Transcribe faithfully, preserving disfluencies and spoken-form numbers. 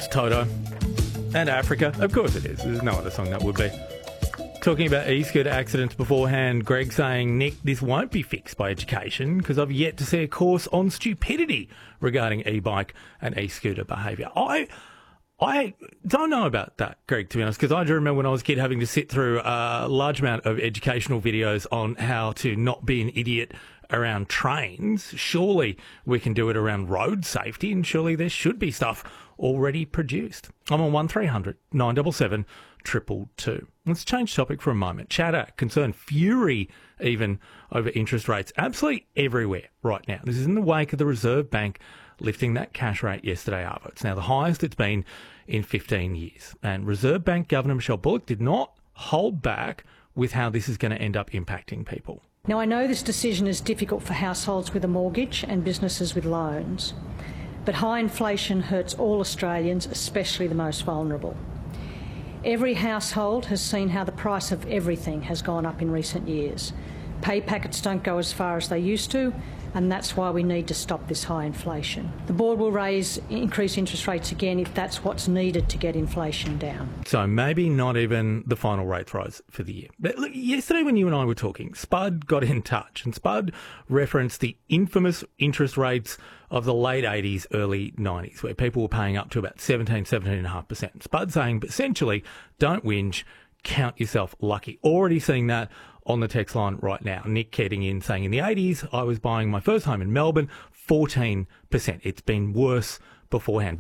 Toto. And Africa. Of course it is. There's no other song that would be. Talking about e-scooter accidents beforehand, Greg saying, Nick, this won't be fixed by education because I've yet to see a course on stupidity regarding e-bike and e-scooter behaviour. I I don't know about that, Greg, to be honest, because I do remember when I was a kid having to sit through a large amount of educational videos on how to not be an idiot around trains. Surely we can do it around road safety, and surely there should be stuff already produced. I'm on one three hundred nine seven seven two two two. Let's change topic for a moment. Chatter, concern, fury even over interest rates absolutely everywhere right now. This is in the wake of the Reserve Bank lifting that cash rate yesterday, Arvo. It's now the highest it's been in fifteen years. And Reserve Bank Governor Michelle Bullock did not hold back with how this is going to end up impacting people. Now, I know this decision is difficult for households with a mortgage and businesses with loans, but high inflation hurts all Australians, especially the most vulnerable. Every household has seen how the price of everything has gone up in recent years. Pay packets don't go as far as they used to, and that's why we need to stop this high inflation. The board will raise, increase interest rates again if that's what's needed to get inflation down. So maybe not even the final rate rise for the year. But look, yesterday when you and I were talking, Spud got in touch, and Spud referenced the infamous interest rates of the late eighties, early nineties, where people were paying up to about seventeen, seventeen point five percent. Spud saying, essentially, don't whinge, count yourself lucky. Already seeing that on the text line right now. Nick getting in saying, in the eighties, I was buying my first home in Melbourne, fourteen percent. It's been worse beforehand.